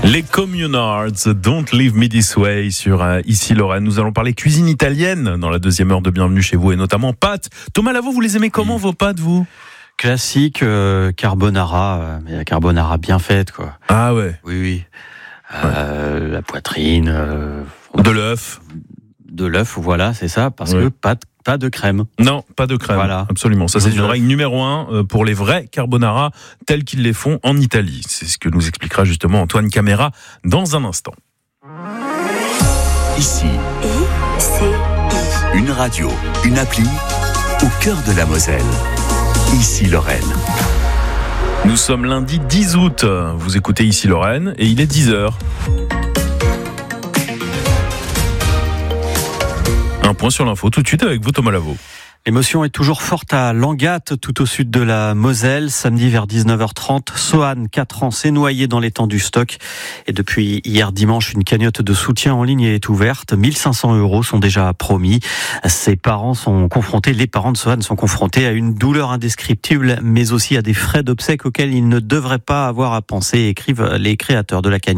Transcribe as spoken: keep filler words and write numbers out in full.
Les Communards, Don't Leave Me This Way sur euh, Ici Lorraine. Nous allons parler cuisine italienne dans la deuxième heure de Bienvenue chez vous et notamment pâtes. Thomas Lavaux, vous les aimez comment vos pâtes, vous ? Classique euh, carbonara, euh, mais la carbonara bien faite, quoi. Ah ouais. Oui, oui. Euh, ouais. La poitrine. Euh, de l'œuf. De l'œuf, voilà, c'est ça, parce ouais. que pas de, pas de crème. Non, pas de crème. Voilà. Absolument. Ça, c'est une règle numéro un pour les vrais carbonara tels qu'ils les font en Italie. C'est ce que nous expliquera justement Antoine Camera dans un instant. Ici, I, C, I. Une radio, une appli au cœur de la Moselle. Ici Lorraine. Nous sommes lundi dix août. Vous écoutez Ici Lorraine et il est dix heures. Un point sur l'info tout de suite avec vous, Thomas Lavaux. L'émotion est toujours forte à Langatte, tout au sud de la Moselle. Samedi vers dix-neuf heures trente, Sohan, quatre ans, s'est noyé dans l'étang du Stock. Et depuis hier dimanche, une cagnotte de soutien en ligne est ouverte. mille cinq cents euros sont déjà promis. Ses parents sont confrontés, les parents de Sohan sont confrontés à une douleur indescriptible, mais aussi à des frais d'obsèques auxquels ils ne devraient pas avoir à penser, écrivent les créateurs de la cagnotte.